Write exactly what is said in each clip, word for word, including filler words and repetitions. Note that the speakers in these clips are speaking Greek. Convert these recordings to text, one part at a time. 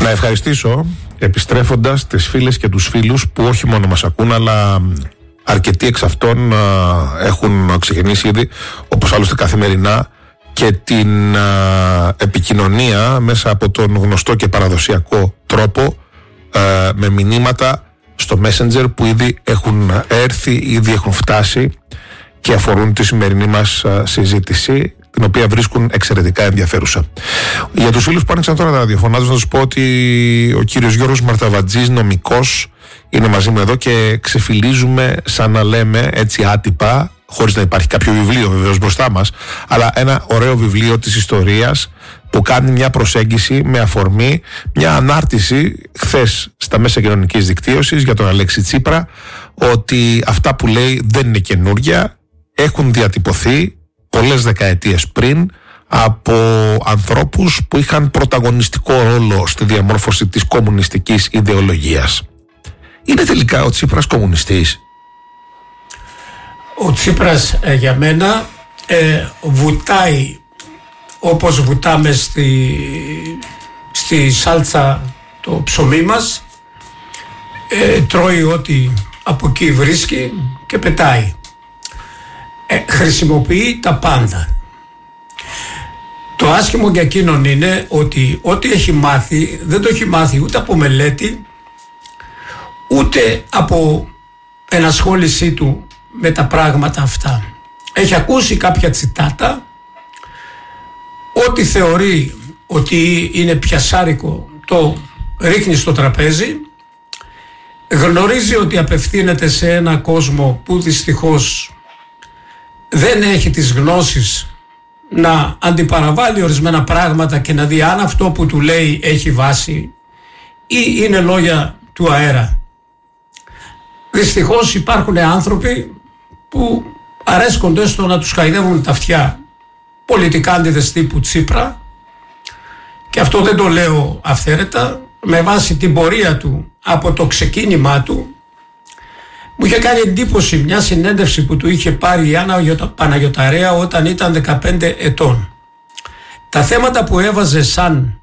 Να ευχαριστήσω επιστρέφοντας τις φίλες και τους φίλους που όχι μόνο μας ακούν, αλλά αρκετοί εξ αυτών α, έχουν ξεκινήσει ήδη, όπως άλλωστε καθημερινά, και την α, επικοινωνία μέσα από τον γνωστό και παραδοσιακό τρόπο α, με μηνύματα στο Messenger που ήδη έχουν έρθει, ήδη έχουν φτάσει και αφορούν τη σημερινή μας α, συζήτηση, την οποία βρίσκουν εξαιρετικά ενδιαφέρουσα. Για τους φίλους που άνοιξαν τώρα τα ραδιοφωνάδες, να τους πω ότι ο κύριος Γιώργος Μαρταβατζής, νομικός, είναι μαζί μου εδώ και ξεφυλίζουμε σαν να λέμε έτσι άτυπα, χωρίς να υπάρχει κάποιο βιβλίο βεβαίως μπροστά μας, αλλά ένα ωραίο βιβλίο της ιστορίας που κάνει μια προσέγγιση με αφορμή μια ανάρτηση χθες στα μέσα κοινωνικής δικτύωσης για τον Αλέξη Τσίπρα, ότι αυτά που λέει δεν είναι καινούρια, έχουν διατυπωθεί πολλές δεκαετίες πριν από ανθρώπους που είχαν πρωταγωνιστικό ρόλο στη διαμόρφωση της κομμουνιστικής ιδεολογίας. Είναι τελικά ο Τσίπρας κομμουνιστής? Ο Τσίπρας ε, για μένα ε, βουτάει όπως βουτάμε στη, στη σάλτσα το ψωμί μας, ε, τρώει ό,τι από εκεί βρίσκει και πετάει. Ε, χρησιμοποιεί τα πάντα. Το άσχημο για εκείνον είναι ότι ό,τι έχει μάθει δεν το έχει μάθει ούτε από μελέτη, ούτε από ενασχόλησή του με τα πράγματα αυτά. Έχει ακούσει κάποια τσιτάτα, ό,τι θεωρεί ότι είναι πιασάρικο το ρίχνει στο τραπέζι, γνωρίζει ότι απευθύνεται σε ένα κόσμο που δυστυχώς δεν έχει τις γνώσεις να αντιπαραβάλει ορισμένα πράγματα και να δει αν αυτό που του λέει έχει βάση ή είναι λόγια του αέρα. Δυστυχώς υπάρχουν άνθρωποι που αρέσκονται στο να τους χαϊδεύουν τα αυτιά πολιτικάντιδες τύπου Τσίπρα, και αυτό δεν το λέω αυθαίρετα, με βάση την πορεία του από το ξεκίνημά του. Μου είχε κάνει εντύπωση μια συνέντευξη που του είχε πάρει η Άννα Παναγιωταρέα όταν ήταν δεκαπέντε ετών. Τα θέματα που έβαζε σαν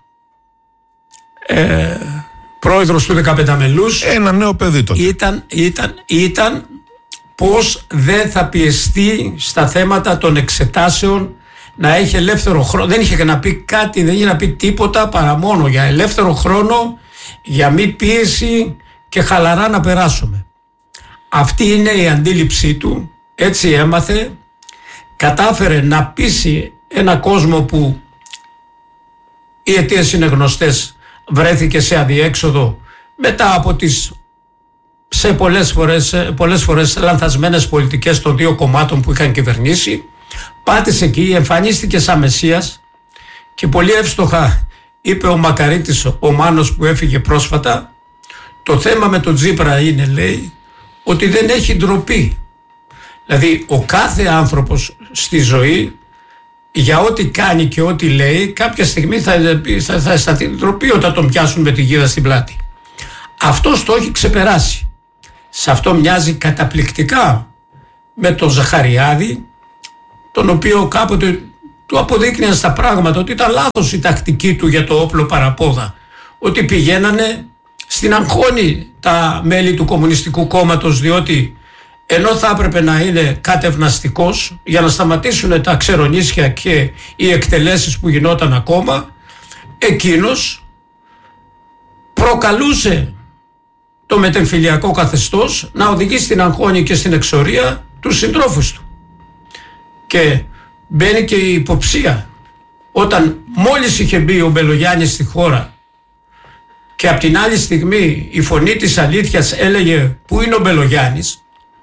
ε, πρόεδρος του δεκαπέντε μελούς, ένα νέο παιδί τότε, ήταν, ήταν, ήταν πως δεν θα πιεστεί στα θέματα των εξετάσεων, να έχει ελεύθερο χρόνο. Δεν είχε να πει κάτι, δεν είχε να πει τίποτα παρά μόνο για ελεύθερο χρόνο, για μη πίεση και χαλαρά να περάσουμε. Αυτή είναι η αντίληψή του, έτσι έμαθε, κατάφερε να πείσει ένα κόσμο που οι αιτίες είναι γνωστές, βρέθηκε σε αδιέξοδο μετά από τις σε πολλές φορές, πολλές φορές λανθασμένες πολιτικές των δύο κομμάτων που είχαν κυβερνήσει. Πάτησε εκεί, εμφανίστηκε σαν Μεσσίας και πολύ εύστοχα είπε ο Μακαρίτης, ο Μάνος που έφυγε πρόσφατα, το θέμα με τον Τσίπρα είναι, λέει, ότι δεν έχει ντροπή. Δηλαδή ο κάθε άνθρωπος στη ζωή για ό,τι κάνει και ό,τι λέει κάποια στιγμή θα, θα, θα αισθανθεί ντροπή όταν τον πιάσουν με τη γίδα στην πλάτη. Αυτός το έχει ξεπεράσει. Σε αυτό μοιάζει καταπληκτικά με τον Ζαχαριάδη, τον οποίο κάποτε του αποδείκνυαν στα πράγματα ότι ήταν λάθος η τακτική του για το όπλο παραπόδα, ότι πηγαίνανε στην αγχώνη τα μέλη του Κομμουνιστικού Κόμματος, διότι ενώ θα έπρεπε να είναι κατευναστικός για να σταματήσουν τα ξερονίσια και οι εκτελέσεις που γινόταν ακόμα, εκείνος προκαλούσε το μετεμφυλιακό καθεστώς να οδηγεί στην αγχώνη και στην εξορία τους συντρόφους του. Και μπαίνει και η υποψία όταν μόλις είχε μπει ο Μπελογιάννης στη χώρα και από την άλλη στιγμή η φωνή της αλήθειας έλεγε πού είναι ο Μπελογιάννης,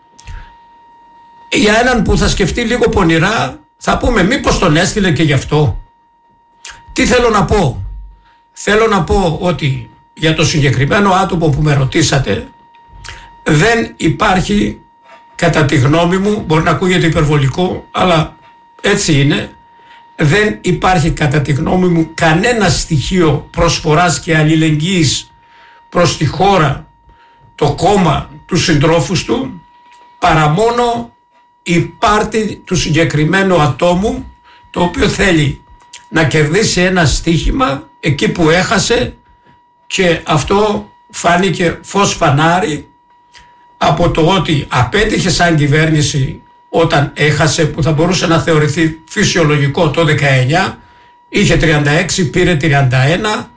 για έναν που θα σκεφτεί λίγο πονηρά θα πούμε μήπως τον έστειλε και γι' αυτό. Τι θέλω να πω? Θέλω να πω ότι για το συγκεκριμένο άτομο που με ρωτήσατε δεν υπάρχει, κατά τη γνώμη μου, μπορεί να ακούγεται υπερβολικό αλλά έτσι είναι, δεν υπάρχει κατά τη γνώμη μου κανένα στοιχείο προσφοράς και αλληλεγγύης προς τη χώρα, το κόμμα, τους συντρόφους του, παρά μόνο η πάρτη του συγκεκριμένου ατόμου, το οποίο θέλει να κερδίσει ένα στοίχημα εκεί που έχασε και αυτό φάνηκε φως φανάρι από το ότι απέτυχε σαν κυβέρνηση όταν έχασε, που θα μπορούσε να θεωρηθεί φυσιολογικό το δεκαεννιά, είχε τριάντα έξι, πήρε τριάντα ένα,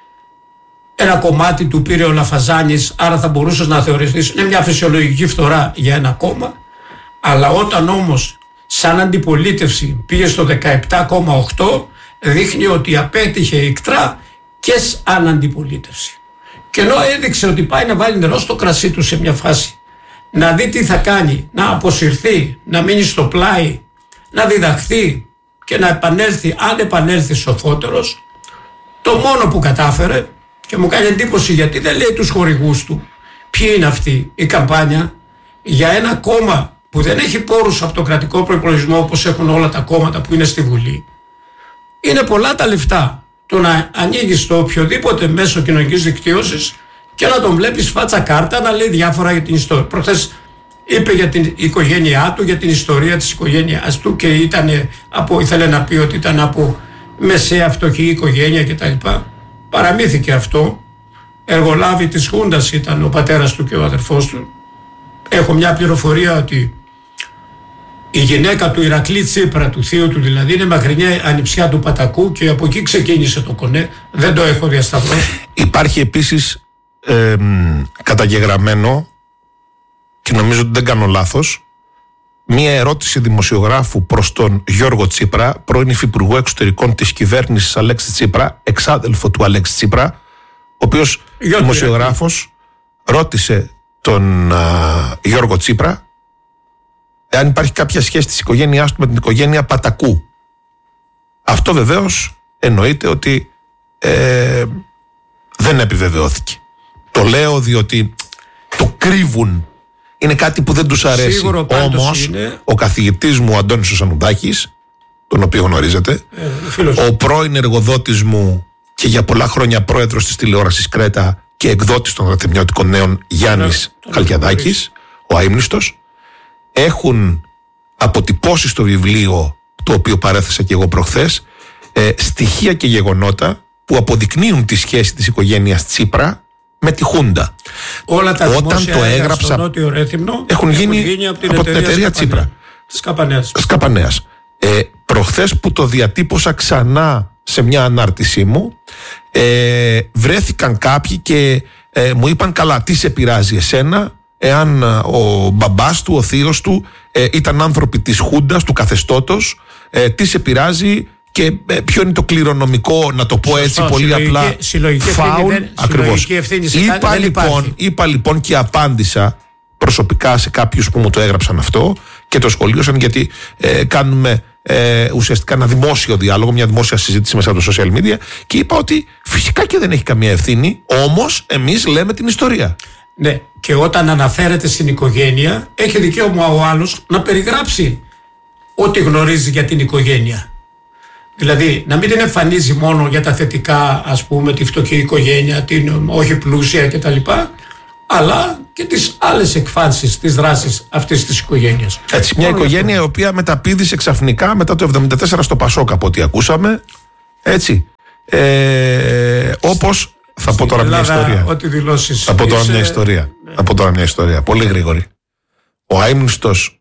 ένα κομμάτι του πήρε ο Λαφαζάνης, άρα θα μπορούσε να θεωρηθεί είναι μια φυσιολογική φθορά για ένα κόμμα, αλλά όταν όμως σαν αντιπολίτευση πήγε στο δεκαεπτά κόμμα οκτώ, δείχνει ότι απέτυχε ικτρά και σαν αντιπολίτευση. Και ενώ έδειξε ότι πάει να βάλει νερό στο κρασί του σε μια φάση, να δει τι θα κάνει, να αποσυρθεί, να μείνει στο πλάι, να διδαχθεί και να επανέλθει, αν επανέλθει σοφότερος, το μόνο που κατάφερε, και μου κάνει εντύπωση γιατί δεν λέει τους χορηγούς του ποιοι είναι αυτοί, η καμπάνια για ένα κόμμα που δεν έχει πόρους από το κρατικό προϋπολογισμό όπως έχουν όλα τα κόμματα που είναι στη Βουλή. Είναι πολλά τα λεφτά. Το να ανοίγεις το οποιοδήποτε μέσο κοινωνικής δικτύωσης και να τον βλέπεις φάτσα κάρτα να λέει διάφορα για την ιστορία. Προχθές είπε για την οικογένειά του, για την ιστορία της οικογένειας του και ήταν από, ήθελε να πει ότι ήταν από μεσαία φτωχή οικογένεια κτλ. Παραμύθηκε αυτό. Εργολάβη της Χούντας ήταν ο πατέρας του και ο αδερφός του. Έχω μια πληροφορία ότι η γυναίκα του Ηρακλή Τσίπρα, του θείου του δηλαδή, είναι μακρινιά ανιψιά του Πατακού και από εκεί ξεκίνησε το κονέ. Δεν το έχω διασταυρώσει. Υπάρχει επίσης ε, καταγεγραμμένο, και νομίζω ότι δεν κάνω λάθος, μία ερώτηση δημοσιογράφου προς τον Γιώργο Τσίπρα, πρώην υφυπουργό εξωτερικών της κυβέρνησης Αλέξη Τσίπρα, εξάδελφο του Αλέξη Τσίπρα, ο οποίος δημοσιογράφος ρώτησε τον α, Γιώργο Τσίπρα εάν υπάρχει κάποια σχέση της οικογένειάς του με την οικογένεια Πατακού. Αυτό βεβαίως εννοείται ότι ε, δεν επιβεβαιώθηκε. Το λέω διότι το κρύβουν. Είναι κάτι που δεν τους αρέσει. Όμως είναι... ο καθηγητής μου, ο Αντώνης ο Σανουδάκης, τον οποίο γνωρίζετε, ε, ο πρώην εργοδότης μου και για πολλά χρόνια πρόεδρος της τηλεόρασης Κρέτα και εκδότης των Δραθεμιώτικων Νέων, Γιάννης ναι, Χαλκιαδάκης, ο αείμνηστος, έχουν αποτυπώσει στο βιβλίο, το οποίο παρέθεσα και εγώ προχθές, ε, στοιχεία και γεγονότα που αποδεικνύουν τη σχέση της οικογένειας Τσίπρα με τη Χούντα. Όλα τα όταν το έγραψα στο Νότιο Ρέθυμνο έχουν γίνει, έχουν γίνει από την, από εταιρεία, την εταιρεία Τσίπρα Σκαπανέας. Σκαπανέας. Ε, προχθές που το διατύπωσα ξανά σε μια ανάρτησή μου, ε, βρέθηκαν κάποιοι και ε, μου είπαν καλά, τι σε πειράζει εσένα εάν ο μπαμπάς του, ο θείος του ε, ήταν άνθρωποι της Χούντας, του καθεστώτος, ε, τι σε πειράζει και ε, ποιο είναι το κληρονομικό, να το πω Σωστό, έτσι πολύ συλλογική, απλά, συλλογική φάουλ, ευθύνη, ακριβώς. Είπα, κάνει, λοιπόν, είπα λοιπόν και απάντησα προσωπικά σε κάποιους που μου το έγραψαν αυτό και το σχολίωσαν, γιατί ε, κάνουμε ε, ουσιαστικά ένα δημόσιο διάλογο, μια δημόσια συζήτηση μέσα από το social media, και είπα ότι φυσικά και δεν έχει καμία ευθύνη, όμως εμείς λέμε την ιστορία. Ναι, και όταν αναφέρεται στην οικογένεια, έχει δικαίωμα ο άλλος να περιγράψει ό,τι γνωρίζει για την οικογένεια. Δηλαδή, να μην την εμφανίζει μόνο για τα θετικά, ας πούμε, τη φτωχή οικογένεια, την όχι πλούσια κτλ., αλλά και τις άλλες εκφάνσεις της δράσης αυτής της οικογένειας. Έτσι, μια μόνο οικογένεια η οποία μεταπήδησε ξαφνικά μετά το εβδομήντα τέσσερα στο Πασόκ, από ό,τι ακούσαμε. Έτσι. Ε, όπως. Θα πω τώρα μια ιστορία. Ό,τι δηλώσεις. Θα πω τώρα είσαι... μια ιστορία. Ναι. Θα πω τώρα μια ιστορία. Πολύ γρήγορη. Ο αείμνηστος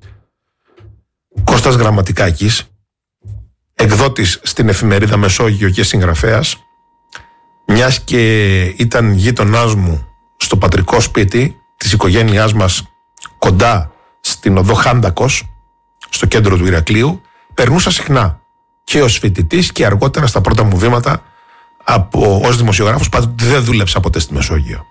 Κώστας Γραμματικάκης, εκδότης στην εφημερίδα Μεσόγειο και συγγραφέας, μιας και ήταν γείτονάς μου στο πατρικό σπίτι της οικογένειάς μας, κοντά στην οδό Χάντακος, στο κέντρο του Ηρακλείου, περνούσα συχνά και ως φοιτητής και αργότερα στα πρώτα μου βήματα από, ως δημοσιογράφος, πάντοτε δεν δούλεψα ποτέ στη Μεσόγειο.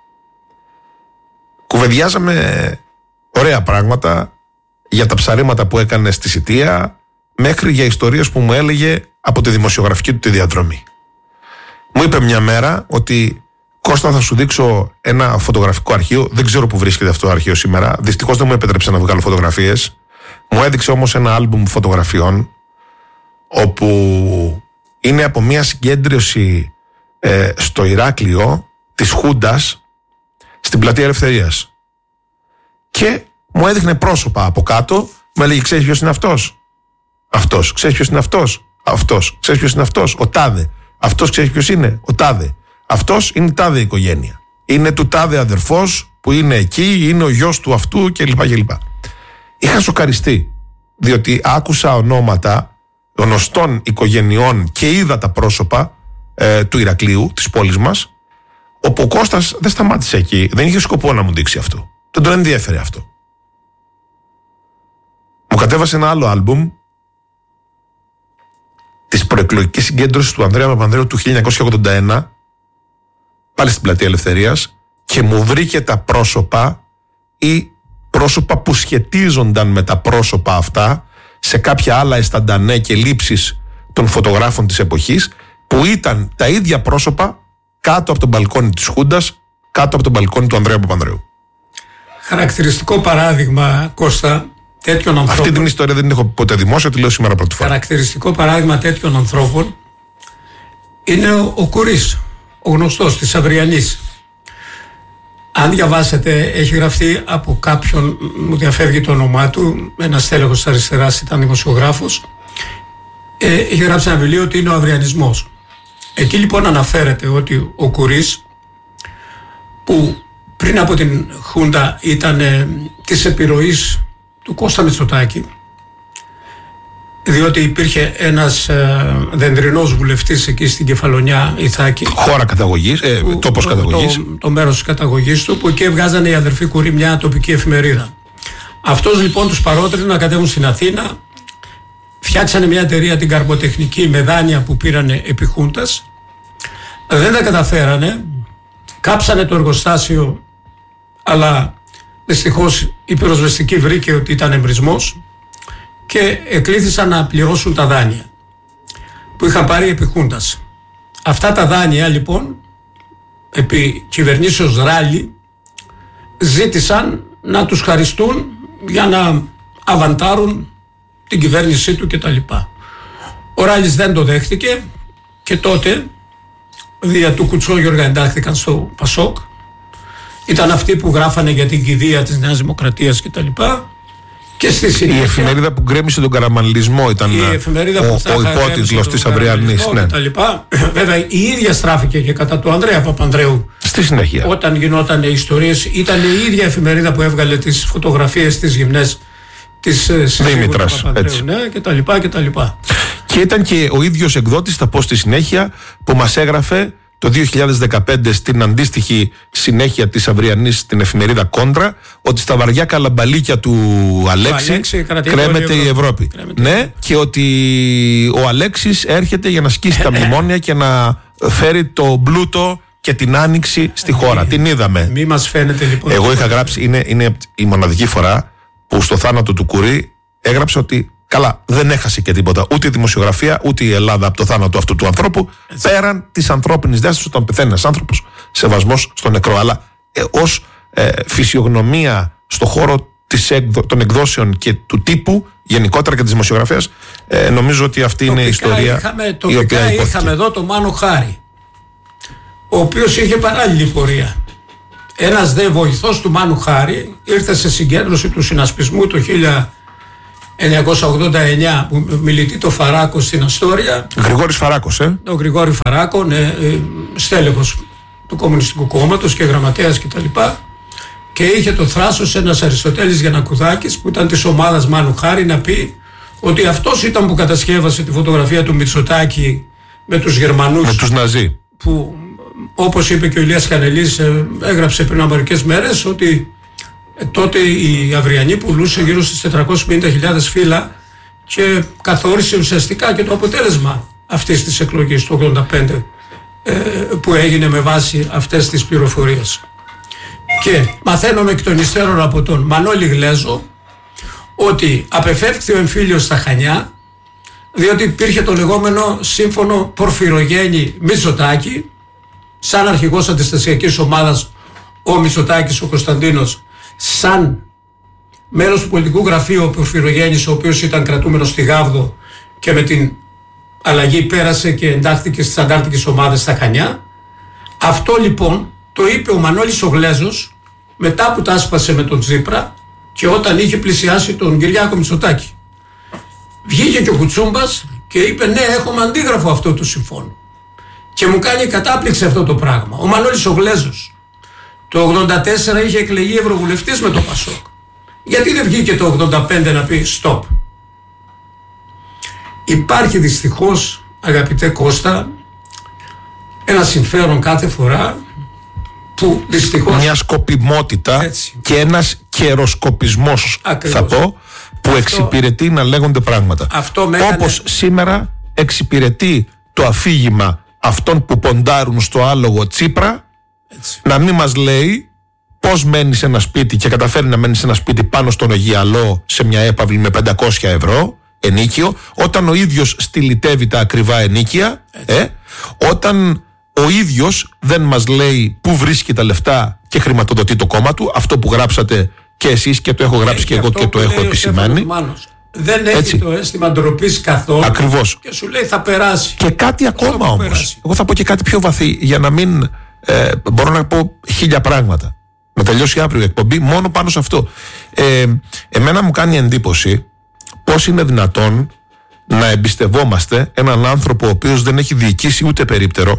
Κουβεντιάζαμε ωραία πράγματα για τα ψαρήματα που έκανε στη Σιτία, μέχρι για ιστορίες που μου έλεγε από τη δημοσιογραφική του τη διαδρομή. Μου είπε μια μέρα ότι Κώστα, θα σου δείξω ένα φωτογραφικό αρχείο. Δεν ξέρω που βρίσκεται αυτό το αρχείο σήμερα. Δυστυχώς δεν μου επέτρεψε να βγάλω φωτογραφίες. Μου έδειξε όμως ένα άλμπουμ φωτογραφιών, όπου είναι από μια συγκέντρωση ε, στο Ηράκλειο της Χούντας, στην Πλατεία Ελευθερίας. Και μου έδειχνε πρόσωπα από κάτω, μου έλεγε: ξέρεις ποιος είναι αυτός? Αυτός. Ξέρεις ποιος είναι αυτός? Αυτός. Ξέρεις ποιος είναι αυτός? Ο τάδε. Αυτός ξέρεις ποιος είναι? Ο τάδε. αυτός είναι η τάδε οικογένεια. Είναι του τάδε αδερφός που είναι εκεί, είναι ο γιος του αυτού κλπ. κλπ. Είχα σοκαριστεί, διότι άκουσα ονόματα γνωστών οικογενειών και είδα τα πρόσωπα ε, του Ηρακλείου, της πόλης μας, όπου ο Κώστας δεν σταμάτησε εκεί, δεν είχε σκοπό να μου δείξει αυτό. Δεν τον ενδιέφερε αυτό. Μου κατέβασε ένα άλλο άλμπουμ της προεκλογικής συγκέντρωσης του Ανδρέα Παπανδρέου του χίλια εννιακόσια ογδόντα ένα, πάλι στην Πλατεία Ελευθερίας, και μου βρήκε τα πρόσωπα ή πρόσωπα που σχετίζονταν με τα πρόσωπα αυτά σε κάποια άλλα αισθαντανέ και λήψεις των φωτογράφων της εποχής, που ήταν τα ίδια πρόσωπα κάτω από τον μπαλκόνι της Χούντας, κάτω από τον μπαλκόνι του Ανδρέα Παπανδρέου. Χαρακτηριστικό παράδειγμα, Κώστα, τέτοιων ανθρώπων. Αυτή την ιστορία δεν την έχω ποτέ δημόσια, τη λέω σήμερα πρώτη φορά. Χαρακτηριστικό παράδειγμα τέτοιων ανθρώπων είναι ο, ο Κουρής, ο γνωστός της Αυριανής. Αν διαβάσετε, έχει γραφτεί από κάποιον, μου διαφεύγει το όνομά του, ένας τέλεχος της αριστεράς, ήταν δημοσιογράφος, ε, έχει γράψει ένα βιβλίο ότι είναι ο Αυριανισμός. Εκεί λοιπόν αναφέρεται ότι ο Κουρής, που πριν από την Χούντα ήταν ε, της επιρροής του Κώστα Μητσοτάκη, διότι υπήρχε ένας ε, δεντρινός βουλευτής εκεί στην Κεφαλονιά, Ιθάκη. Χώρα καταγωγής, ε, που, τόπος καταγωγής. Το, το μέρος της καταγωγής του, που εκεί έβγαζανε οι αδερφοί Κουρί μια τοπική εφημερίδα. Αυτός λοιπόν τους παρότρινε να κατέβουν στην Αθήνα, φτιάξανε μια εταιρεία, την Καρποτεχνική, με δάνεια που πήρανε επί Χούντας. Δεν τα καταφέρανε, κάψανε το εργοστάσιο, αλλά δυστυχώς η πυροσβεστική βρήκε ότι ήταν εμπρισμός και εκλήθησαν να πληρώσουν τα δάνεια που είχαν πάρει επί Χούντας. Αυτά τα δάνεια λοιπόν, επί κυβερνήσεως Ράλι, ζήτησαν να τους χαριστούν για να αβαντάρουν την κυβέρνησή του κτλ. Ο Ράλης δεν το δέχτηκε και τότε δια του Κουτσόγιοργα εντάχθηκαν στο Πασόκ. Ήταν αυτοί που γράφανε για την κηδεία της Νέας Δημοκρατίας κτλ. Και στη συνέχεια, η εφημερίδα που γκρέμισε τον καραμανλισμό ήταν η εφημερίδα ο, που ο υπότιτλος της Αυριανής. Ναι. Βέβαια η ίδια στράφηκε και κατά του Ανδρέα Παπανδρέου. Στη συνέχεια. Όταν γινόταν οι ιστορίες, ήταν η ίδια εφημερίδα που έβγαλε τις φωτογραφίες της γυμνές της Δήμητρας. Ναι, και τα λοιπά και τα λοιπά. Και ήταν και ο ίδιος εκδότης, θα πω στη συνέχεια, που μας έγραφε το δύο χιλιάδες δεκαπέντε στην αντίστοιχη συνέχεια της Αυριανής στην εφημερίδα Κόντρα, ότι στα βαριά καλαμπαλίκια του Αλέξη, Αλέξη κρέμεται η Ευρώπη. Κρέμεται. Ναι, και ότι ο Αλέξης έρχεται για να σκίσει τα μνημόνια και να φέρει το πλούτο και την άνοιξη στη χώρα. Την είδαμε. Μη μας φαίνεται λοιπόν. Εγώ είχα γράψει, είναι, είναι η μοναδική φορά που στο θάνατο του Κουρί έγραψε ότι καλά, δεν έχασε και τίποτα. Ούτε η δημοσιογραφία, ούτε η Ελλάδα από το θάνατο αυτού του ανθρώπου. Έτσι. Πέραν της ανθρώπινης διάστασης, όταν πεθαίνει ένας άνθρωπος, σεβασμός στον νεκρό. Αλλά ε, ως ε, φυσιογνωμία στον χώρο της εκδο, των εκδόσεων και του τύπου, γενικότερα και της δημοσιογραφίας, ε, νομίζω ότι αυτή τοπικά είναι η ιστορία. Είχαμε, η οποία είχαμε εδώ το Μάνο Χάρη, ο οποίος είχε παράλληλη πορεία. Ένας δε βοηθός του Μάνου Χάρη ήρθε σε συγκέντρωση του συνασπισμού το χίλια εννιακόσια ογδόντα εννιά που μιλητεί το Φαράκο στην Αστόρια. Γρηγόρης Φαράκος, ε. Ο Γρηγόρη Φαράκο, ναι, στέλεχος του Κομμουνιστικού Κόμματος και γραμματέας κτλ. Και, και είχε το θράσος ένας Αριστοτέλης Γιαννακουδάκης που ήταν της ομάδας Μάνου Χάρη να πει ότι αυτός ήταν που κατασκεύασε τη φωτογραφία του Μητσοτάκη με τους Γερμανούς. Με τους Ναζί. Που, όπως είπε και ο Ηλίας Κανελής, έγραψε πριν από μερικές μέρες ότι Ε, τότε η Αυριανή πουλούσε γύρω στις τετρακόσιες πενήντα χιλιάδες φύλλα και καθόρισε ουσιαστικά και το αποτέλεσμα αυτής της εκλογής του ογδόντα πέντε ε, που έγινε με βάση αυτές τις πληροφορίες. Και μαθαίνουμε εκ των υστέρων από τον Μανώλη Γλέζο ότι απεφεύχθη ο εμφύλιος στα Χανιά, διότι υπήρχε το λεγόμενο σύμφωνο Πορφυρογέννη Μητσοτάκη, σαν αρχηγός αντιστασιακής ομάδας ο Μητσοτάκης ο Κωνσταντίνος, σαν μέλος του πολιτικού γραφείου ο Πορφυρογέννης, ο οποίος ήταν κρατούμενος στη Γάβδο και με την αλλαγή πέρασε και εντάχθηκε στις αντάρτικες ομάδες στα Χανιά. Αυτό λοιπόν το είπε ο Μανώλης ο Γλέζος μετά που τα άσπασε με τον Τσίπρα και όταν είχε πλησιάσει τον Κυριάκο Μητσοτάκη. Βγήκε και ο Κουτσούμπας και είπε ναι, έχουμε αντίγραφο αυτό του συμφώνου. Και μου κάνει κατάπληξη αυτό το πράγμα. Ο Μανώλης ο Γλέζος το ογδόντα τέσσερα είχε εκλεγεί ευρωβουλευτής με το Πασόκ. Γιατί δεν βγήκε το ογδόντα πέντε να πει stop? Υπάρχει δυστυχώς, αγαπητέ Κώστα, ένα συμφέρον κάθε φορά που δυστυχώς... Μια σκοπιμότητα έτσι. Και ένας καιροσκοπισμός, θα πω, που αυτό... εξυπηρετεί να λέγονται πράγματα. Έκανε... Όπως σήμερα εξυπηρετεί το αφήγημα αυτών που ποντάρουν στο άλογο Τσίπρα, έτσι. Να μην μας λέει πώς μένει σε ένα σπίτι και καταφέρει να μένει σε ένα σπίτι πάνω στον Αιγιαλό σε μια έπαυλη με πεντακόσια ευρώ ενίκιο, όταν ο ίδιος στυλιτεύει τα ακριβά ενίκια, ε, όταν ο ίδιος δεν μας λέει πού βρίσκει τα λεφτά και χρηματοδοτεί το κόμμα του, αυτό που γράψατε και εσείς και το έχω γράψει ε, και, και εγώ και το έχω επισημάνει. Δεν έχει έτσι. Το αίσθημα ντροπής καθόλου. Ακριβώς. Και σου λέει θα περάσει. Και κάτι ακόμα όμως. Περάσει. Εγώ θα πω και κάτι πιο βαθύ για να μην ε, μπορώ να πω χίλια πράγματα. Να τελειώσει αύριο η εκπομπή μόνο πάνω σε αυτό. Ε, εμένα μου κάνει εντύπωση πώς είναι δυνατόν να εμπιστευόμαστε έναν άνθρωπο ο οποίος δεν έχει διοικήσει ούτε περίπτερο,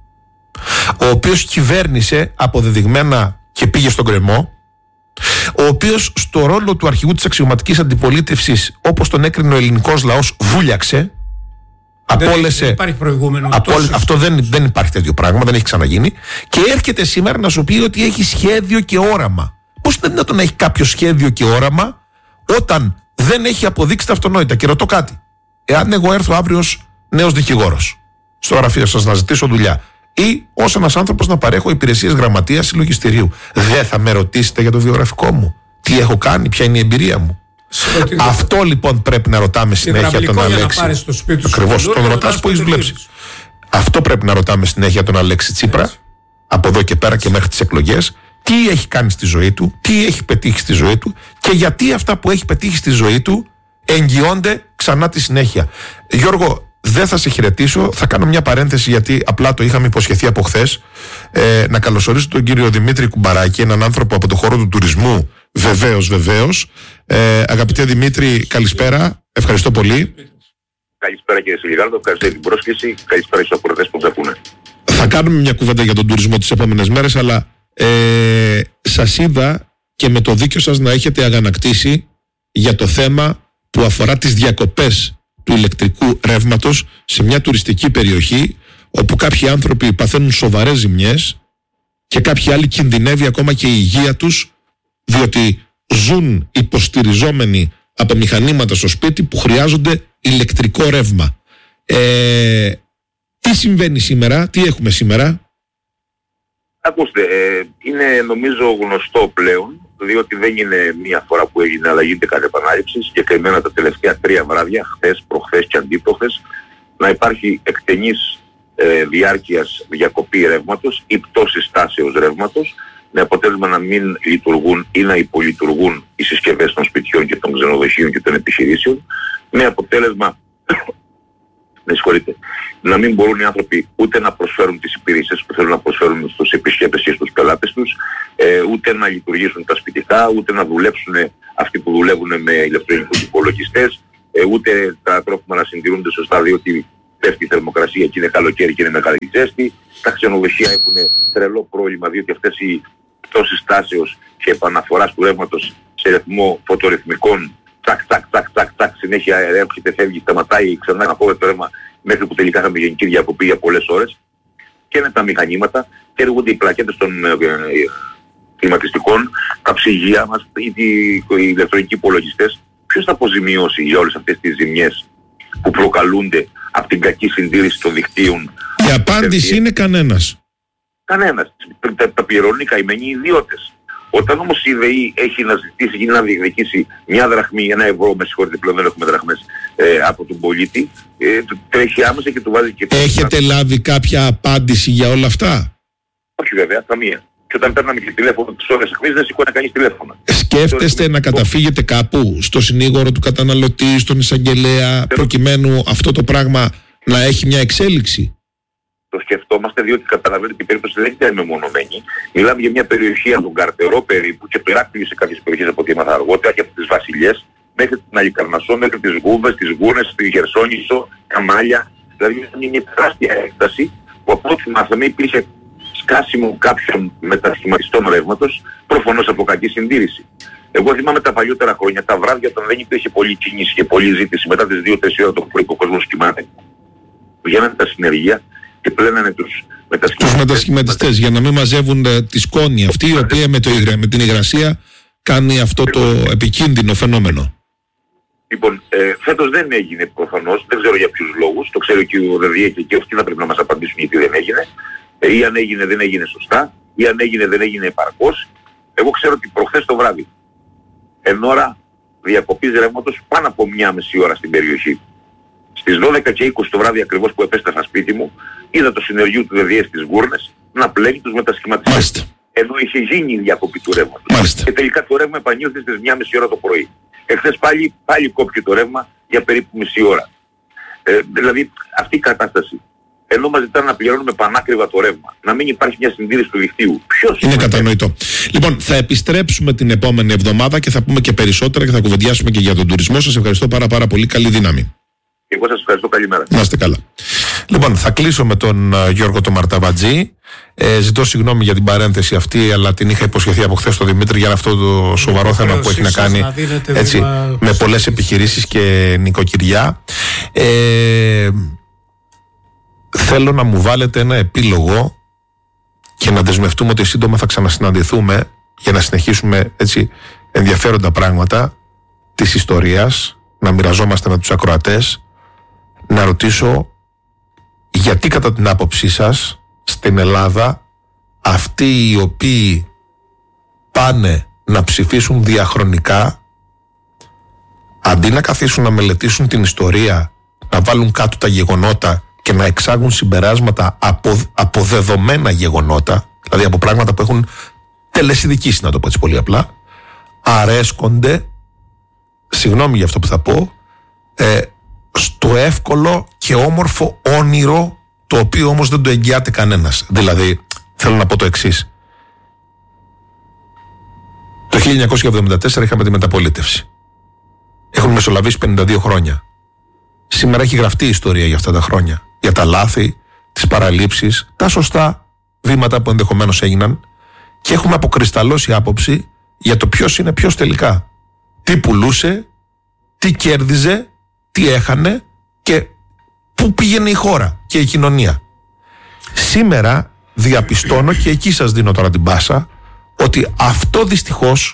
ο οποίος κυβέρνησε αποδεδειγμένα και πήγε στον κρεμό, ο οποίος στο ρόλο του αρχηγού της αξιωματικής αντιπολίτευσης, όπως τον έκρινε ο ελληνικός λαός, βούλιαξε, απόλυσε. Δεν υπάρχει προηγούμενο. Απόλυ... Αυτό δεν, δεν υπάρχει τέτοιο πράγμα, δεν έχει ξαναγίνει. Και έρχεται σήμερα να σου πει ότι έχει σχέδιο και όραμα. Πώς είναι δυνατόν να έχει κάποιο σχέδιο και όραμα όταν δεν έχει αποδείξει τα αυτονόητα? Και ρωτώ κάτι. Εάν εγώ έρθω αύριο ως νέος δικηγόρος στο γραφείο σας να ζητήσω δουλειά, ή ως ένας άνθρωπος να παρέχω υπηρεσίες γραμματείας ή λογιστηρίου, δεν θα με ρωτήσετε για το βιογραφικό μου? Τι έχω κάνει, ποια είναι η εμπειρία μου? Αυτό λοιπόν πρέπει να ρωτάμε συνέχεια τον Αλέξη. Ακριβώς, τον ρωτάς που έχεις δουλέψει. Αυτό πρέπει να ρωτάμε συνέχεια τον Αλέξη Τσίπρα, έτσι. Από εδώ και πέρα και μέχρι τις εκλογές. Τι έχει κάνει στη ζωή του, τι έχει πετύχει στη ζωή του και γιατί αυτά που έχει πετύχει στη ζωή του εγγυώνται ξανά τη συνέχεια. Γιώργο, δεν θα σε χαιρετήσω, θα κάνω μια παρένθεση γιατί απλά το είχαμε υποσχεθεί από χθες. Ε, να καλωσορίσω τον κύριο Δημήτρη Κουμπαράκη, έναν άνθρωπο από το χώρο του τουρισμού. Βεβαίως, βεβαίως. Ε, αγαπητέ Δημήτρη, καλησπέρα. Ευχαριστώ πολύ. Καλησπέρα κύριε Σιλιγάρδο, ευχαριστώ για την πρόσκληση. Καλησπέρα στους ακροατές που μας ακούνε. Θα κάνουμε μια κουβέντα για τον τουρισμό τις επόμενες μέρες, αλλά ε, σας είδα και με το δίκιο σας να έχετε αγανακτήσει για το θέμα που αφορά τις διακοπές του ηλεκτρικού ρεύματος σε μια τουριστική περιοχή όπου κάποιοι άνθρωποι παθαίνουν σοβαρές ζημιές και κάποιοι άλλοι κινδυνεύει ακόμα και η υγεία τους, διότι ζουν υποστηριζόμενοι από μηχανήματα στο σπίτι που χρειάζονται ηλεκτρικό ρεύμα. Ε, τι συμβαίνει σήμερα, τι έχουμε σήμερα? Ακούστε, ε, είναι νομίζω γνωστό πλέον, διότι δεν είναι μία φορά που έγινε, αλλά γίνεται κατά επανάληψη, συγκεκριμένα τα τελευταία τρία βράδια, χθες, προχθές και αντίπροχθες, να υπάρχει εκτενής ε, διάρκειας διακοπή ρεύματος ή πτώση στάσεως ρεύματος, με αποτέλεσμα να μην λειτουργούν ή να υπολειτουργούν οι συσκευές των σπιτιών και των ξενοδοχείων και των επιχειρήσεων, με αποτέλεσμα με συγχωρείτε, να μην μπορούν οι άνθρωποι ούτε να προσφέρουν τις υπηρεσίες που θέλουν να προσφέρουν στους επισκέπτες και στους πελάτες τους, ε, ούτε να λειτουργήσουν τα σπιτικά, ούτε να δουλέψουν αυτοί που δουλεύουν με ηλεκτρονικούς υπολογιστές, ε, ούτε τα τρόφιμα να συντηρούνται σωστά, διότι πέφτει η θερμοκρασία και είναι καλοκαίρι και είναι μεγάλη ζέστη. Τα ξενοδοχεία έχουν τρελό πρόβλημα, διότι αυτές οι πτώσεις τάσεως και επαναφοράς του ρεύματος σε ρυθμό φωτορυθμικών, τάκ, τάκ, τάκ, τάκ, τάκ, συνέχεια έρχεται, φεύγει, σταματάει, ξανά να το ρεύμα, μέχρι που τελικά είχαμε γενική διακοπή για πολλές ώρες. Και είναι τα μηχανήματα, και έρχονται οι πλακέτες των ε, ε, κλιματιστικών, τα ψυγεία μας, οι, οι ηλεκτρονικοί υπολογιστές. Ποιος θα αποζημιώσει για όλες αυτές τις ζημιές που προκαλούνται από την κακή συντήρηση των δικτύων? Η απάντηση είναι κανένας. Κανένας. Τα, τα πληρώνουν οι καημένοι ιδιώτες. Όταν όμως η ΔΕΗ έχει να ζητήσει ή να διεκδικήσει μια δραχμή, ένα ευρώ, με συγχωρείτε πλέον δεν έχουμε δραχμές, ε, από τον πολίτη, ε, τρέχει άμεσα και του βάζει και... Έχετε το... λάβει κάποια απάντηση για όλα αυτά? Όχι βέβαια, καμία. Και όταν παίρναμε και τηλέφωνο τις ώρες αιχμής δεν σηκώνει κανείς τηλέφωνο. Σκέφτεστε να καταφύγετε κάπου στο συνήγορο του καταναλωτή, στον εισαγγελέα, προκειμένου αυτό το πράγμα να έχει μια εξέλιξη? Το σκεφτόμαστε, διότι καταλαβαίνετε ότι η περίπτωση δεν είναι μεμονωμένη. Μιλάμε για μια περιοχή από τον Καρτερό περίπου και το Ηράκλειο σε κάποιες περιοχές από ό,τι έμαθα αργότερα, και από τις Βασιλιές μέχρι την Αλικαρνασσό, μέχρι τις Γούβες, τις Γούνες, τη Χερσόνησο, Καμάλια. Δηλαδή είναι μια τεράστια έκταση που που από ό,τι μάθαμε υπήρχε σκάσιμο κάποιων μετασχηματιστών ρεύματος, προφανώς από κακή συντήρηση. Εγώ θυμάμαι τα παλιότερα χρόνια, τα βράδια όταν δεν υπήρχε πολλή κίνηση και πολλή ζήτηση, μετά τις δύο τρεις ώρα το πρωί που ο κόσμος κοιμάται, βγαίνανε τα συνεργεία και πλένανε τους μετασχηματιστές. Τους μετασχηματιστές για να μην μαζεύουν τη σκόνη αυτή η οποία με, το, με την υγρασία κάνει αυτό το επικίνδυνο φαινόμενο. Λοιπόν, ε, φέτος δεν έγινε προφανώς, δεν ξέρω για ποιους λόγους, το ξέρω και ο ΔΕΔΙΕ και, και αυτοί θα πρέπει να μας απαντήσουν γιατί δεν έγινε. Ε, ή αν έγινε δεν έγινε σωστά, ή αν έγινε δεν έγινε επαρκώς. Εγώ ξέρω ότι προχθές το βράδυ, εν ώρα διακοπής ρεύματος πάνω από μία μισή ώρα στην περιοχή, στις δώδεκα και είκοσι το βράδυ ακριβώς που επέστρεφα σπίτι μου, είδα το συνεργείο του ΔΕΔΙΕ στις Γούρνες να πλένει τους μετασχηματιστές. Μάλιστα. Ενώ είχε γίνει η διακοπή του ρεύματος. Μάλιστα. Και τελικά το ρεύμα επανήλθε στις μία μισή ώρα το πρωί. Εχθές πάλι, πάλι κόπηκε το ρεύμα για περίπου μισή ώρα. Ε, δηλαδή αυτή η κατάσταση, ενώ μας ζητάνε να πληρώνουμε πανάκριβα το ρεύμα, να μην υπάρχει μια συντήρηση του δικτύου. Ποιος είναι κατανοητό. Λοιπόν, θα επιστρέψουμε την επόμενη εβδομάδα και θα πούμε και περισσότερα και θα κουβεντιάσουμε και για τον τουρισμό. Σας ευχαριστώ πάρα, πάρα πολύ. Καλή δύναμη. Εγώ σας ευχαριστώ. Καλημέρα. Να είστε καλά. Λοιπόν, θα κλείσω με τον uh, Γιώργο το Μαρταβατζή. Ε, ζητώ συγγνώμη για την παρένθεση αυτή, αλλά την είχα υποσχεθεί από χθες στο Δημήτρη για αυτό το σοβαρό ε, θέμα που έχει να κάνει να έτσι, βήμα... με πολλές επιχειρήσεις και νοικοκυριά. Ε, θέλω να μου βάλετε ένα επίλογο και να δεσμευτούμε ότι σύντομα θα ξανασυναντηθούμε για να συνεχίσουμε έτσι ενδιαφέροντα πράγματα της ιστορίας, να μοιραζόμαστε με τους ακροατές, να ρωτήσω γιατί κατά την άποψή σας στην Ελλάδα αυτοί οι οποίοι πάνε να ψηφίσουν διαχρονικά, αντί να καθίσουν να μελετήσουν την ιστορία, να βάλουν κάτω τα γεγονότα και να εξάγουν συμπεράσματα από, από δεδομένα γεγονότα, δηλαδή από πράγματα που έχουν τελεσιδικήσει, να το πω έτσι πολύ απλά, αρέσκονται, συγγνώμη για αυτό που θα πω, ε, στο εύκολο και όμορφο όνειρο, το οποίο όμως δεν το εγγυάται κανένας. Δηλαδή, θέλω να πω το εξής. Το χίλια εννιακόσια εβδομήντα τέσσερα είχαμε τη μεταπολίτευση. Έχουν μεσολαβήσει πενήντα δύο χρόνια. Σήμερα έχει γραφτεί η ιστορία για αυτά τα χρόνια. Για τα λάθη, τις παραλήψεις, τα σωστά βήματα που ενδεχομένως έγιναν, και έχουμε αποκρισταλώσει άποψη για το ποιος είναι ποιος τελικά. Τι πουλούσε, τι κέρδιζε, τι έχανε και πού πήγαινε η χώρα και η κοινωνία. Σήμερα διαπιστώνω, και εκεί σας δίνω τώρα την πάσα, ότι αυτό δυστυχώς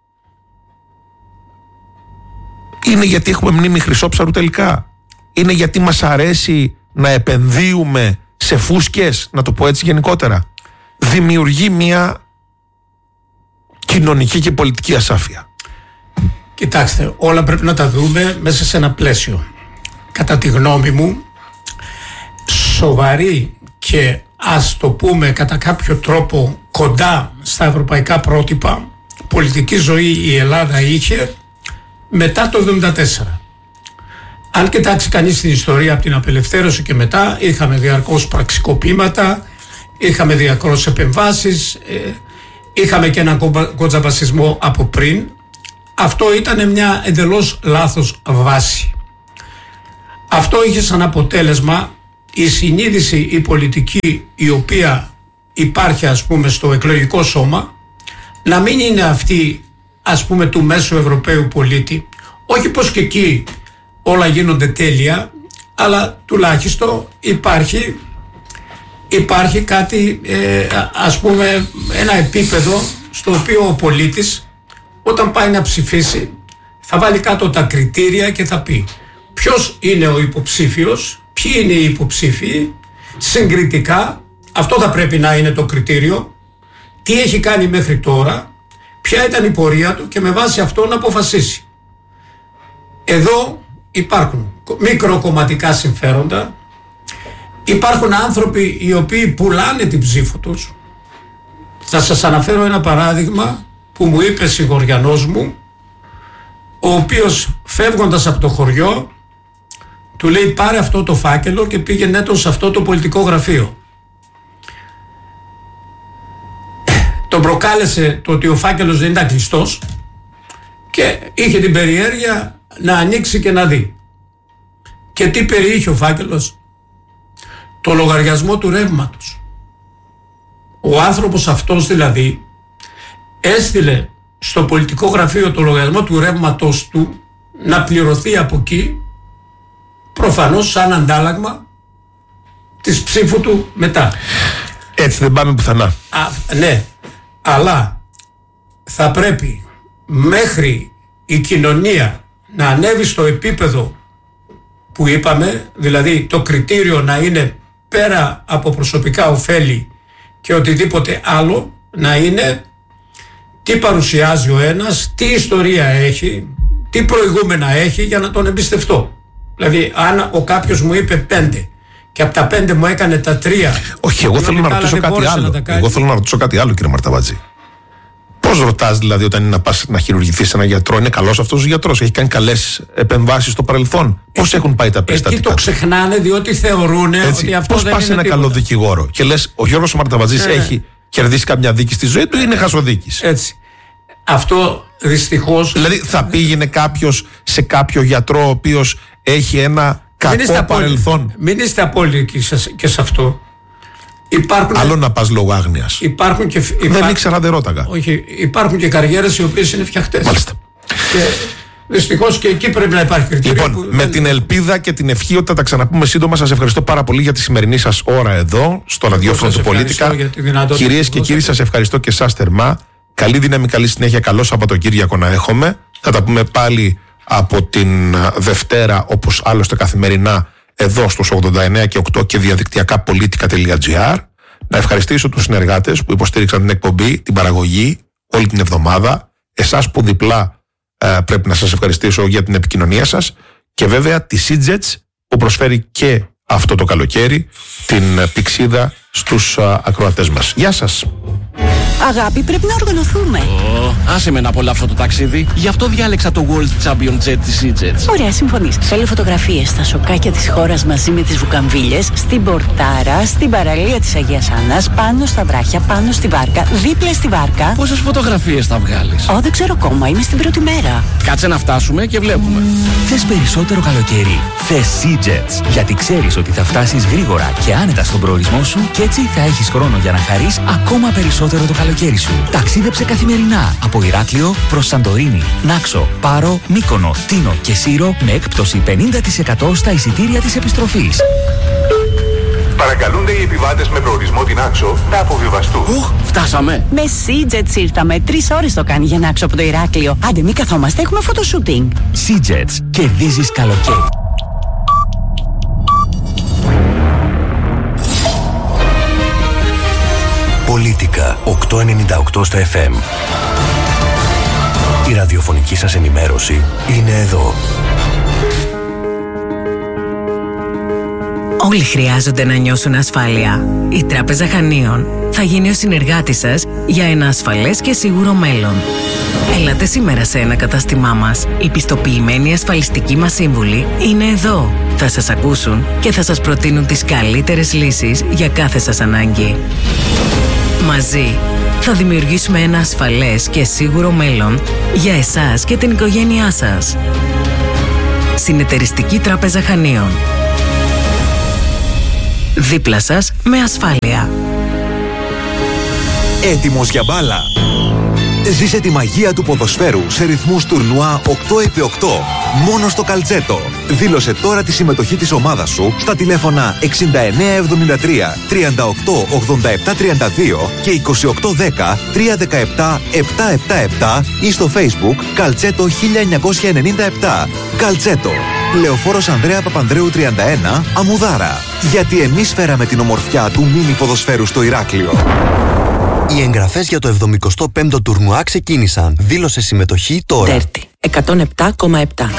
είναι γιατί έχουμε μνήμη Χρυσόψαρου τελικά. Είναι γιατί μας αρέσει να επενδύουμε σε φούσκες, να το πω έτσι γενικότερα. Δημιουργεί μια κοινωνική και πολιτική ασάφεια. Κοιτάξτε, όλα πρέπει να τα δούμε μέσα σε ένα πλαίσιο. Κατά τη γνώμη μου, σοβαρή και ας το πούμε κατά κάποιο τρόπο κοντά στα ευρωπαϊκά πρότυπα πολιτική ζωή η Ελλάδα είχε μετά το εβδομήντα τέσσερα. Αν κοιτάξει κανείς την ιστορία από την απελευθέρωση και μετά, είχαμε διαρκώς πραξικοπήματα, είχαμε διαρκώς επεμβάσεις, είχαμε και έναν κοντζαμπασισμό από πριν. Αυτό ήταν μια εντελώς λάθος βάση. Αυτό είχε σαν αποτέλεσμα η συνείδηση, η πολιτική η οποία υπάρχει ας πούμε στο εκλογικό σώμα να μην είναι αυτή ας πούμε του μέσου Ευρωπαίου πολίτη, όχι πως και εκεί όλα γίνονται τέλεια, αλλά τουλάχιστον υπάρχει υπάρχει κάτι ε, ας πούμε ένα επίπεδο στο οποίο ο πολίτης όταν πάει να ψηφίσει θα βάλει κάτω τα κριτήρια και θα πει ποιος είναι ο υποψήφιος, ποιοι είναι οι υποψήφιοι, συγκριτικά, αυτό θα πρέπει να είναι το κριτήριο, τι έχει κάνει μέχρι τώρα, ποια ήταν η πορεία του και με βάση αυτό να αποφασίσει. Εδώ υπάρχουν μικροκομματικά συμφέροντα, υπάρχουν άνθρωποι οι οποίοι πουλάνε την ψήφο τους. Θα σας αναφέρω ένα παράδειγμα που μου είπε συγχωριανός μου, ο οποίος φεύγοντας από το χωριό του λέει πάρε αυτό το φάκελο και πήγαινε το σε αυτό το πολιτικό γραφείο. Τον προκάλεσε το ότι ο φάκελος δεν ήταν κλειστός και είχε την περιέργεια να ανοίξει και να δει. Και τι περιείχε ο φάκελος? το λογαριασμό του ρεύματος. Ο άνθρωπος αυτός δηλαδή έστειλε στο πολιτικό γραφείο το λογαριασμό του ρεύματος του να πληρωθεί από εκεί, προφανώς σαν αντάλλαγμα της ψήφου του μετά. Έτσι δεν πάμε πουθενά. Α, ναι, αλλά θα πρέπει μέχρι η κοινωνία να ανέβει στο επίπεδο που είπαμε, δηλαδή το κριτήριο να είναι πέρα από προσωπικά ωφέλη και οτιδήποτε άλλο, να είναι τι παρουσιάζει ο ένας, τι ιστορία έχει, τι προηγούμενα έχει για να τον εμπιστευτώ. Δηλαδή αν ο κάποιος μου είπε πέντε και από τα πέντε μου έκανε τα τρία. Όχι, εγώ θέλω να ρωτήσω κάτι άλλο. Να εγώ θέλω να ρωτήσω κάτι άλλο, κύριε Μαρταβατζή. Πώς ρωτάς δηλαδή όταν είναι να πας να χειρουργηθείς σε έναν γιατρό? Είναι καλός αυτός ο γιατρός? Έχει κάνει καλές επεμβάσεις στο παρελθόν? Πώς έχουν πάει τα περιστατικά? Εκεί το ξεχνάνε διότι θεωρούν ότι αυτό πώς δεν πας είναι ένα τίποτα. καλό δικηγόρο και λες ο Γιώργος Μαρταβατζής ε, έχει κερδίσει καμιά δίκη στη ζωή του ή είναι χασοδίκης? Έτσι. Αυτό δυστυχώς. Δηλαδή θα πήγαινε κάποιος σε κάποιο γιατρό ο οποίος έχει ένα κακό παρελθόν? Μην είστε απόλυτοι και σε αυτό. Υπάρχουν, άλλο να πας λόγω άγνοιας. Υπάρχουν και, υπάρχουν, δεν ήξερα, δεν ρώταγα. Όχι, υπάρχουν και καριέρες οι οποίες είναι φτιαχτές. Μάλιστα. Και δυστυχώς και εκεί πρέπει να υπάρχει κριτήριο. Λοιπόν, που με δεν... την ελπίδα και την ευχή ότι θα τα ξαναπούμε σύντομα, σας ευχαριστώ πάρα πολύ για τη σημερινή σας ώρα εδώ, στο ραδιόφωνο του Πολίτικα. Κυρίες και κύριοι, σας ευχαριστώ και εσάς θερμά. Καλή δύναμη, καλή συνέχεια, καλό Σαββατοκύριακο να έχουμε. Θα τα πούμε πάλι από την Δευτέρα, όπως άλλωστε καθημερινά, εδώ στους ογδόντα εννέα και οκτώ και διαδικτυακά πολίτικα τελεία τζι άρ. Να ευχαριστήσω τους συνεργάτες που υποστήριξαν την εκπομπή, την παραγωγή όλη την εβδομάδα. Εσάς που διπλά ε, πρέπει να σας ευχαριστήσω για την επικοινωνία σας. Και βέβαια τη Σίτζετς που προσφέρει και αυτό το καλοκαίρι την πηξίδα στους α, ακροατές μας. Γεια σας. Αγάπη, πρέπει να οργανωθούμε. Oh, άσε με να απολαύσω το ταξίδι. Γι' αυτό διάλεξα το World Champion Jet της EasyJet. Ωραία, συμφωνείς. Θέλω φωτογραφίες στα σοκάκια της χώρας μαζί με τις βουκαμβίλες, στην Πορτάρα, στην παραλία της Αγίας Άννας, πάνω στα βράχια, πάνω στη βάρκα, δίπλα στη βάρκα. Πόσες φωτογραφίες θα βγάλεις? Ω, δεν ξέρω ακόμα, είμαι στην πρώτη μέρα. Κάτσε να φτάσουμε και βλέπουμε. Θες περισσότερο καλοκαίρι? Θες EasyJet. Γιατί ξέρεις ότι θα φτάσεις γρήγορα και άνετα στον προορισμό σου και έτσι θα έχεις χρόνο για να χαρείς ακόμα περισσότερο το καλοκαίρι σου. Ταξίδεψε καθημερινά από Ηράκλειο προς Σαντορίνη, Νάξο, Πάρο, Μύκονο, Τίνο και Σύρο με έκπτωση πενήντα τοις εκατό στα εισιτήρια της επιστροφής. Παρακαλούνται οι επιβάτες με προορισμό την Άξο να αποβιβαστούν. Ουχ, φτάσαμε. Με SeaJets ήρθαμε. Τρεις ώρες το κάνει για να Άξο από το Ηράκλειο. Άντε, μην καθόμαστε, έχουμε φωτοσούτινγκ. SeaJets. Κερδίζεις καλοκαίρι. Πολίτικα οκτακόσια ενενήντα οκτώ στο εφ εμ. Η ραδιοφωνική σας ενημέρωση είναι εδώ. Όλοι χρειάζονται να νιώσουν ασφάλεια. Η Τράπεζα Χανίων θα γίνει ο συνεργάτης σας για ένα ασφαλές και σίγουρο μέλλον. Έλατε σήμερα σε ένα κατάστημά μας. Οι πιστοποιημένοι ασφαλιστικοί μας σύμβουλοι είναι εδώ. Θα σας ακούσουν και θα σας προτείνουν τις καλύτερες λύσεις για κάθε σας ανάγκη. Μαζί θα δημιουργήσουμε ένα ασφαλές και σίγουρο μέλλον για εσάς και την οικογένειά σας. Συνεταιριστική Τράπεζα Χανίων. Δίπλα σας με ασφάλεια. Έτοιμος για μπάλα? Ζήσε τη μαγεία του ποδοσφαίρου σε ρυθμούς τουρνουά οκτώ επί οκτώ. Μόνο στο Καλτσέτο. Δήλωσε τώρα τη συμμετοχή της ομάδας σου στα τηλέφωνα εξήντα εννέα εβδομήντα τρία τριάντα οκτώ ογδόντα επτά τριάντα δύο και είκοσι οκτώ δέκα τριακόσια δεκαεπτά επτακόσια εβδομήντα επτά ή στο Facebook Καλτσέτο χίλια εννιακόσια ενενήντα επτά. Καλτσέτο. Λεωφόρος Ανδρέα Παπανδρέου τριάντα ένα, Αμουδάρα. Γιατί εμείς φέραμε την ομορφιά του μίνι ποδοσφαίρου στο Ηράκλειο. Οι εγγραφές για το εβδομηκοστό πέμπτο τουρνουά ξεκίνησαν. Δήλωσε συμμετοχή τώρα. Τέρτη εκατόν επτά κόμμα επτά.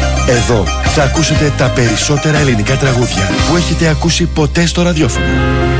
Εδώ θα ακούσετε τα περισσότερα ελληνικά τραγούδια που έχετε ακούσει ποτέ στο ραδιόφωνο.